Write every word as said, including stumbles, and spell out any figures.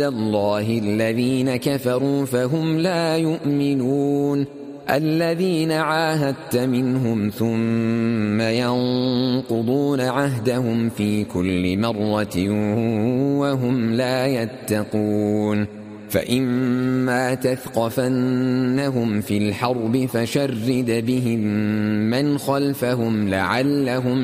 الله الذين كفروا فهم لا يؤمنون الذين عاهدت منهم ثم ينقضون عهدهم في كل مرة وهم لا يتقون فإما تثقفنهم في الحرب فشرد بهم من خلفهم لعلهم